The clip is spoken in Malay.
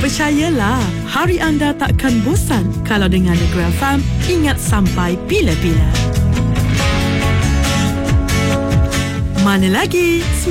Percayalah, hari anda takkan bosan kalau dengar Negeri FM. Ingat sampai bila-bila. Mana lagi?